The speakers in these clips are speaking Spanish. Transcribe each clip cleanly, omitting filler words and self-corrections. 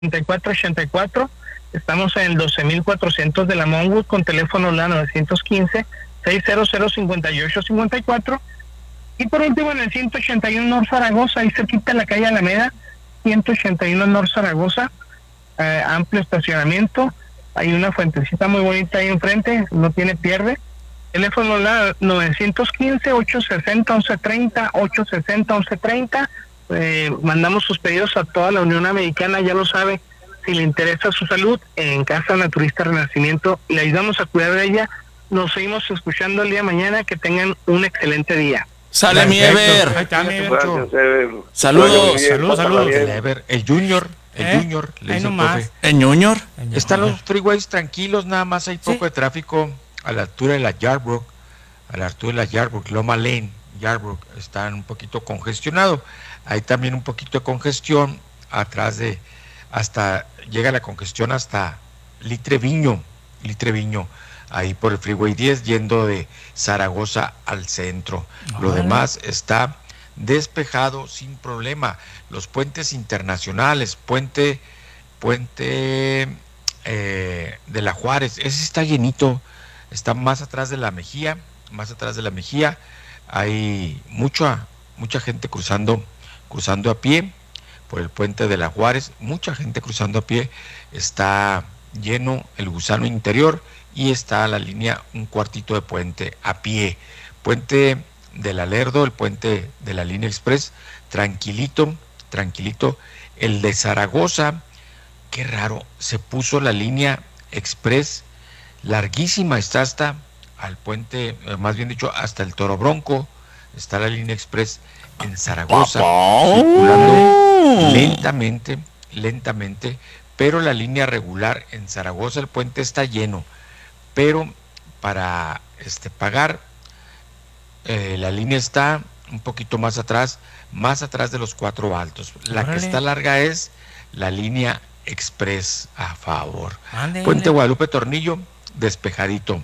8484. Estamos en el 12400 de la Monwood con teléfono la 915-600-5854. Y por último en el 181 North Zaragoza, ahí cerquita de la calle Alameda, 181 North Zaragoza, amplio estacionamiento, hay una fuentecita muy bonita ahí enfrente, no tiene pierde. Teléfono la 915-860-1130, 860-1130. Mandamos sus pedidos a toda la Unión Americana, ya lo sabe. Si le interesa su salud, en Casa Naturista Renacimiento le ayudamos a cuidar de ella. Nos seguimos escuchando el día de mañana. Que tengan un excelente día. Sale mi Ever. Saludos. El Junior. Le dice el profe. ¿El Junior? Están los freeways tranquilos, nada más hay poco de tráfico a la altura de la Yarbrough. Loma Lane, Yarbrough, están un poquito congestionado. Hay también un poquito de congestión atrás llega la congestión hasta Litreviño, ahí por el Freeway 10, yendo de Zaragoza al centro. Lo demás está despejado sin problema. Los puentes internacionales, puente de la Juárez, ese está llenito, está más atrás de la Mejía, hay mucha gente cruzando a pie por el puente de la Juárez, mucha gente cruzando a pie, está lleno el Gusano Interior y está la línea un cuartito de puente a pie. Puente del Alerdo, el puente de la línea Express, tranquilito. El de Zaragoza, qué raro, se puso la línea Express larguísima, está hasta al puente, más bien dicho, hasta el Toro Bronco, está la línea Express en Zaragoza, circulando lentamente, pero la línea regular en Zaragoza, el puente está lleno, pero para pagar, la línea está un poquito más atrás de los Cuatro Altos. La que está larga es la línea Express, a favor. Puente Guadalupe Tornillo, despejadito.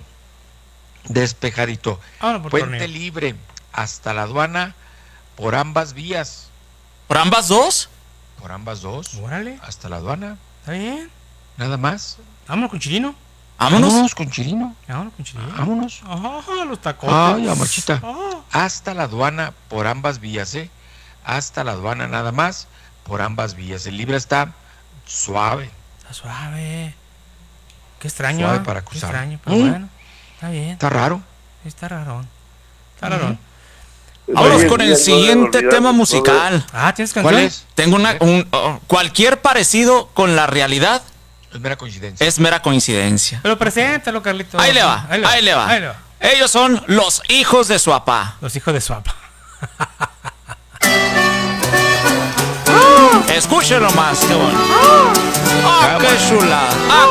Puente libre hasta la aduana por ambas vías. ¿Por ambas dos? Por ambas dos. Órale. Hasta la aduana. Está bien. Nada más. Vámonos con Chirino. Vámonos con Chirino. Vámonos. Ajá, los tacotes. Ay, amorchita. Hasta la aduana por ambas vías, Hasta la aduana nada más por ambas vías. El libre está suave. Está suave. Qué extraño. Suave para cruzar. Qué extraño, pero bueno. Está bien. Está raro. Está rarón. Está rarón. Vámonos con el siguiente tema musical. ¿Tienes canción? ¿Cuál es? Tengo cualquier parecido con la realidad es mera coincidencia. Pero preséntalo, Carlito. Ahí le va. Ellos son los hijos de su papá. Los hijos de su papá. Escúchenlo más, qué bueno. ¡Qué chula!